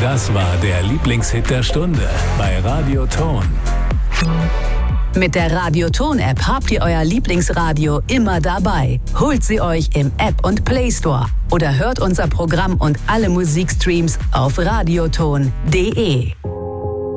Das war der Lieblingshit der Stunde bei Radio Ton. Mit der Radio Ton App habt ihr euer Lieblingsradio immer dabei. Holt sie euch im App und Play Store oder hört unser Programm und alle Musikstreams auf radioton.de.